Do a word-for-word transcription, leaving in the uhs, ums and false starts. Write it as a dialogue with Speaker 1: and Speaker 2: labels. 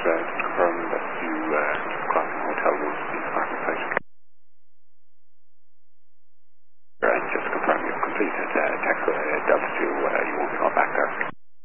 Speaker 1: uh, just confirm that you uh, crossing hotel rules, please, parking station. And just confirm you've completed uh,